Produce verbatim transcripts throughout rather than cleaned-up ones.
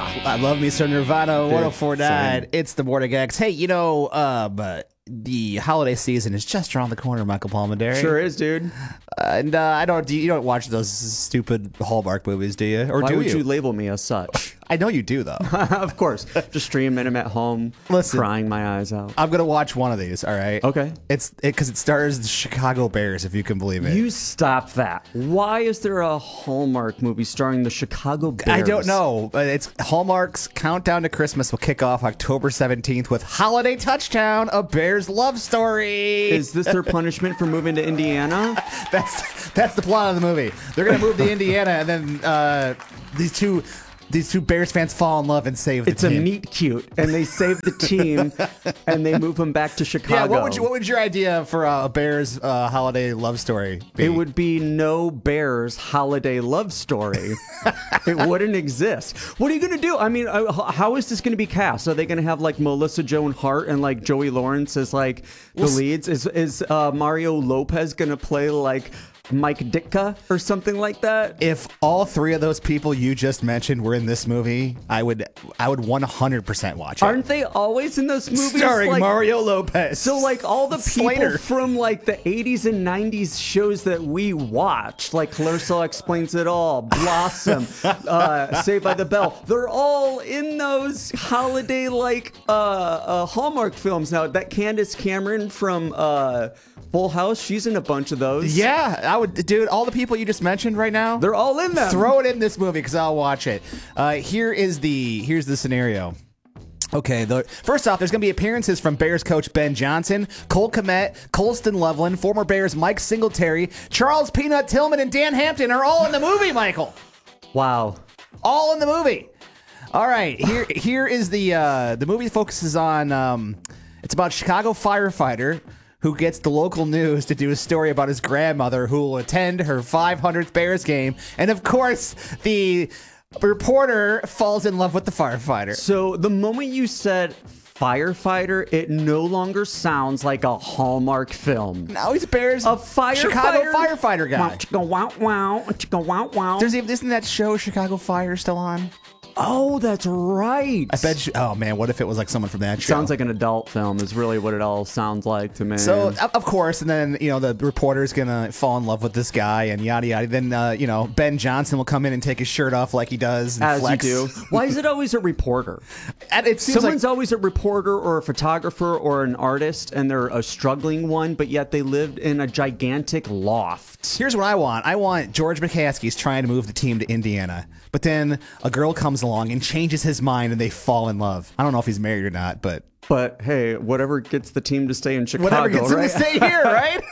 I love me some Nirvana. one oh four point nine. Same. It's the Morning X. Hey, you know, um, uh, the holiday season is just around the corner, Michael Palminteri. Sure is, dude. Uh, and uh, I don't. Do you, you don't watch those stupid Hallmark movies, do you? Or Why do would you? you label me as such? I know you do, though. Of course. Just streaming them at home, Listen. crying my eyes out. I'm gonna watch one of these. All right. Okay. It's because it, it stars the Chicago Bears, if you can believe it. You stop that. Why is there a Hallmark movie starring the Chicago Bears? I don't know, but it's Hallmark's Countdown to Christmas will kick off October seventeenth with Holiday Touchdown, a Bears love story. Is this their punishment for moving to Indiana? That's that's the plot of the movie. They're gonna move to Indiana, and then uh, these two these two Bears fans fall in love and save the It's team. a meet cute, and they save the team, and they move them back to Chicago. Yeah, what would you, what would your idea for a Bears uh, holiday love story be? It would be no Bears holiday love story. It wouldn't exist. What are you going to do? I mean, uh, h- how is this going to be cast? Are they going to have like Melissa Joan Hart and like Joey Lawrence as like the Well, s- leads? Is is uh, Mario Lopez going to play like Mike Ditka or something like that? If all three of those people you just mentioned were in this movie, I would I would one hundred percent watch it. Aren't they always in those movies? Starring like, Mario Lopez. So, like, all the people Slater. from, like, the eighties and nineties shows that we watched, like Clarissa Explains It All, Blossom, uh, Saved by the Bell, they're all in those holiday, like, uh, uh, Hallmark films now. That Candace Cameron from uh, Full House, she's in a bunch of those. Yeah, I would, dude. All the people you just mentioned right now, They're all in them. throw it in this movie because I'll watch it. Uh, here is the here's the scenario. Okay, the, first off, there's going to be appearances from Bears coach Ben Johnson, Cole Kmet, Colston Loveland, former Bears Mike Singletary, Charles Peanut Tillman, and Dan Hampton are all in the movie, Michael. Wow. All in the movie. All right, here here is the uh, the movie focuses on um, it's about a Chicago firefighter who gets the local news to do a story about his grandmother who will attend her five hundredth Bears game, and of course the reporter falls in love with the firefighter. So the moment you said firefighter, it no longer sounds like a Hallmark film. Now he's Bears A firefighter? Chicago firefighter guy. Wow, chicka wow wow, chicka wow wow. There's even isn't that show Chicago Fire still on? Oh, that's right. I bet you, oh man, what if it was like someone from that show? Sounds like an adult film is really what it all sounds like to me. So of of course, and then you know the reporter's gonna fall in love with this guy and yada yada. Then uh, you know Ben Johnson will come in and take his shirt off like he does and as flex. you do. Why is it always a reporter? And it seems Someone's like always a reporter or a photographer or an artist, and they're a struggling one, but yet they lived in a gigantic loft. here's what I want. I want George McCaskey's trying to move the team to Indiana, but then a girl comes along and changes his mind, and they fall in love. I don't know if he's married or not, but But hey, whatever gets the team to stay in Chicago, whatever gets him right? to stay here, right?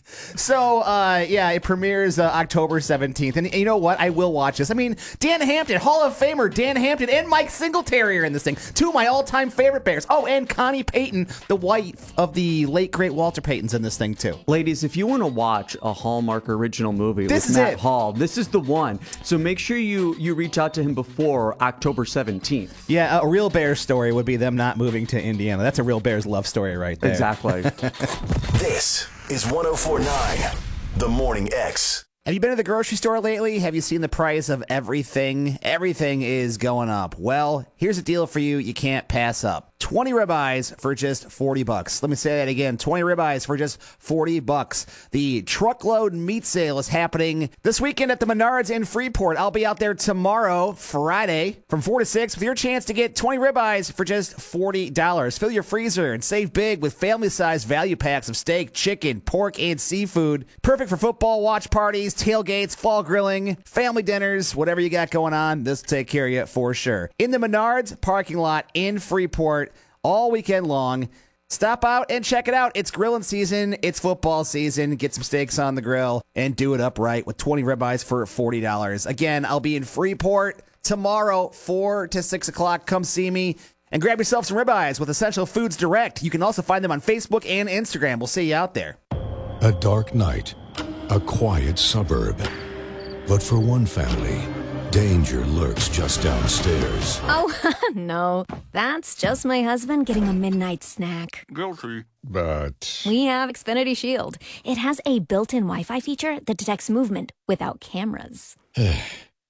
So, uh, yeah, it premieres uh, October seventeenth. And you know what? I will watch this. I mean, Dan Hampton, Hall of Famer Dan Hampton, and Mike Singletary are in this thing. Two of my all-time favorite Bears. Oh, and Connie Payton, the wife of the late, great Walter Payton's in this thing, too. Ladies, if you want to watch a Hallmark original movie This with is Matt it. Hall, this is the one. So make sure you you reach out to him before October seventeenth. Yeah, a real Bears story would be them not moving to Indiana. That's a real Bears love story right there. Exactly. This is one oh four point nine, The Morning X. Have you been to the grocery store lately? Have you seen the price of everything? Everything is going up. Well, here's a deal for you you can't pass up. twenty ribeyes for just forty bucks. Let me say that again. twenty ribeyes for just forty bucks. The truckload meat sale is happening this weekend at the Menards in Freeport. I'll be out there tomorrow, Friday, from four to six with your chance to get twenty ribeyes for just forty dollars. Fill your freezer and save big with family-sized value packs of steak, chicken, pork, and seafood. Perfect for football watch parties, tailgates, fall grilling, family dinners, whatever you got going on. This will take care of you for sure. In the Menards parking lot in Freeport all weekend long. Stop out and check it out. It's grilling season. It's football season. Get some steaks on the grill and do it up right with twenty ribeyes for forty dollars. Again, I'll be in Freeport tomorrow, four to six o'clock. Come see me and grab yourself some ribeyes with Essential Foods Direct. You can also find them on Facebook and Instagram. We'll see you out there. A dark night, a quiet suburb. But for one family, danger lurks just downstairs. Oh, no. That's just my husband getting a midnight snack. Guilty. But We have Xfinity Shield. It has a built-in Wi-Fi feature that detects movement without cameras.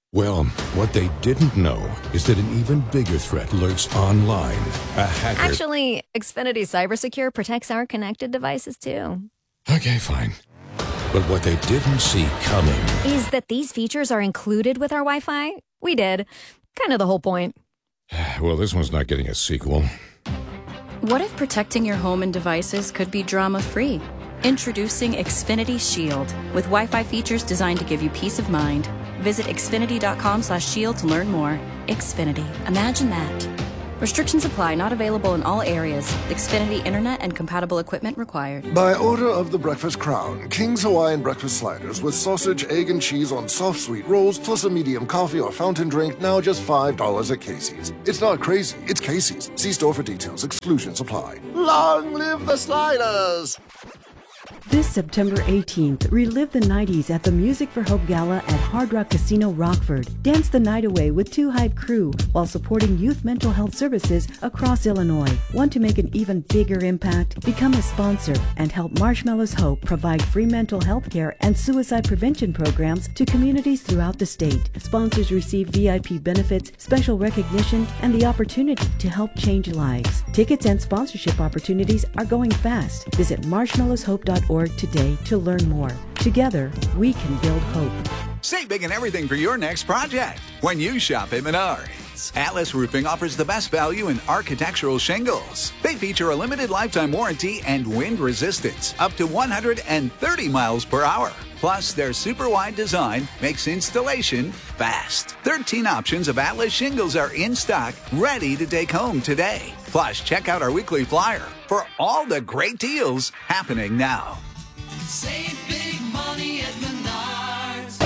Well, what they didn't know is that an even bigger threat lurks online. A hacker... Actually, Xfinity CyberSecure protects our connected devices too. Okay, fine. But what they didn't see coming... is that these features are included with our Wi-Fi? We did. Kind of the whole point. Well, this one's not getting a sequel. What if protecting your home and devices could be drama-free? Introducing Xfinity Shield, with Wi-Fi features designed to give you peace of mind. Visit xfinity.com slash shield to learn more. Xfinity. Imagine that. Restrictions apply. Not available in all areas. Xfinity Internet and compatible equipment required. By order of the Breakfast Crown, King's Hawaiian Breakfast Sliders with sausage, egg, and cheese on soft sweet rolls, plus a medium coffee or fountain drink, now just five dollars at Casey's. It's not crazy, it's Casey's. See store for details. Exclusions apply. Long live the sliders! This September eighteenth, relive the nineties at the Music for Hope Gala at Hard Rock Casino Rockford. Dance the night away with Two Hype Crew while supporting youth mental health services across Illinois. Want to make an even bigger impact? Become a sponsor and help Marshmallows Hope provide free mental health care and suicide prevention programs to communities throughout the state. Sponsors receive V I P benefits, special recognition, and the opportunity to help change lives. Tickets and sponsorship opportunities are going fast. Visit marshmallows hope dot org today to learn more. Together, we can build hope. Save big and everything for your next project when you shop at Menards. Atlas Roofing offers the best value in architectural shingles. They feature a limited lifetime warranty and wind resistance up to one hundred thirty miles per hour. Plus, their super wide design makes installation fast. thirteen options of Atlas shingles are in stock, ready to take home today. Plus, check out our weekly flyer for all the great deals happening now. Save big money at Menards.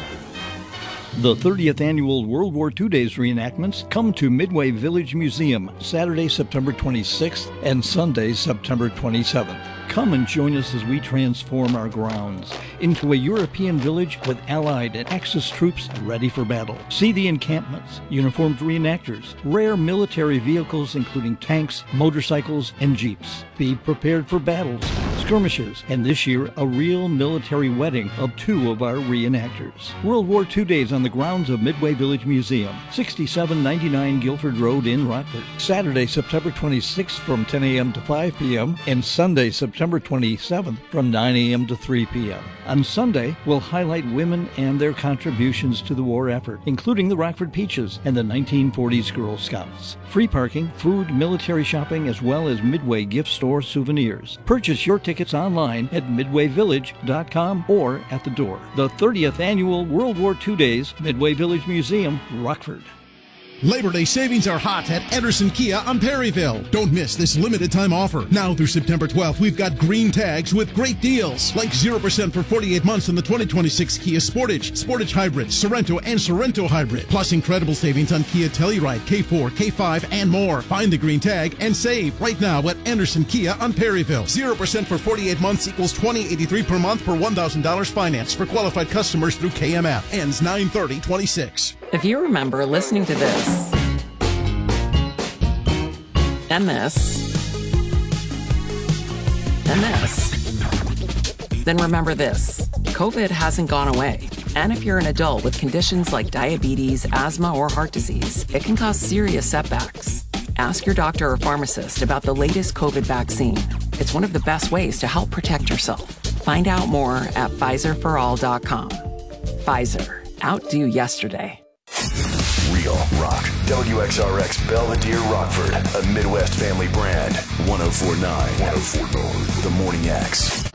The thirtieth Annual World War Two Days reenactments come to Midway Village Museum Saturday, September twenty-sixth and Sunday, September twenty-seventh. Come and join us as we transform our grounds into a European village with Allied and Axis troops ready for battle. See the encampments, uniformed reenactors, rare military vehicles including tanks, motorcycles, and jeeps. Be prepared for battles, skirmishes, and this year a real military wedding of two of our reenactors. World War Two Days on the grounds of Midway Village Museum, sixty-seven ninety-nine Guilford Road in Rockford. Saturday, September twenty-sixth from ten a.m. to five p.m. and Sunday, September twenty-seventh from nine a.m. to three p.m. On Sunday, we'll highlight women and their contributions to the war effort, including the Rockford Peaches and the nineteen forties Girl Scouts. Free parking, food, military shopping, as well as Midway gift store souvenirs. Purchase your tickets online at midway village dot com or at the door. The thirtieth Annual World War Two Days, Midway Village Museum, Rockford. Labor Day savings are hot at Anderson Kia on Perryville. Don't miss this limited time offer. Now through September twelfth, we've got green tags with great deals, like zero percent for forty-eight months on the twenty twenty-six Kia Sportage, Sportage Hybrid, Sorento, and Sorento Hybrid. Plus incredible savings on Kia Telluride, K four, K five, and more. Find the green tag and save right now at Anderson Kia on Perryville. zero percent for forty-eight months equals twenty eighty-three per month per one thousand dollars finance for qualified customers through K M F. Ends nine thirty twenty-six. If you remember listening to this and this and this, then remember this. COVID hasn't gone away. And if you're an adult with conditions like diabetes, asthma, or heart disease, it can cause serious setbacks. Ask your doctor or pharmacist about the latest COVID vaccine. It's one of the best ways to help protect yourself. Find out more at Pfizer for all dot com. Pfizer. Outdo yesterday. Real rock. W X R X Belvedere Rockford. A Midwest family brand. one oh four point nine. one oh four point nine. The Morning X.